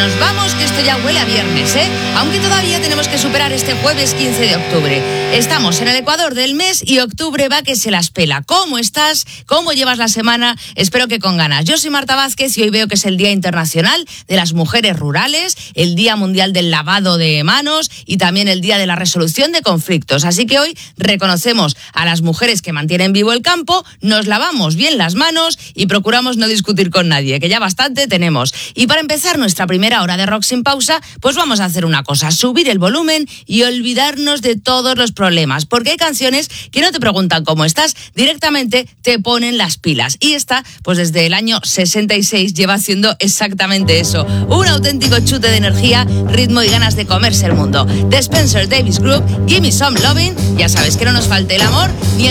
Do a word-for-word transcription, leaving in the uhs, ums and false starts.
nos vamos, que esto ya huele a viernes, ¿eh? Aunque todavía tenemos que superar este jueves quince de octubre. Estamos en el ecuador del mes y octubre va que se las pela. ¿Cómo estás? ¿Cómo llevas la semana? Espero que con ganas. Yo soy Marta Vázquez y hoy veo que es el Día Internacional de las Mujeres Rurales, el Día Mundial del Lavado de Manos y también el Día de la Resolución de Conflictos. Así que hoy reconocemos a las mujeres que mantienen vivo el campo, nos lavamos bien las manos y procuramos no discutir con nadie, que ya bastante tenemos. Y para empezar nuestra primera hora de Rock sin pausa, pues vamos a hacer una cosa, subir el volumen y olvidarnos de todos los problemas, porque hay canciones que no te preguntan cómo estás, directamente te ponen las pilas. Y esta, pues desde el año sesenta y seis lleva haciendo exactamente eso, un auténtico chute de energía, ritmo y ganas de comerse el mundo. The Spencer Davis Group, Give Me Some Lovin', ya sabes que no nos falte el amor ni el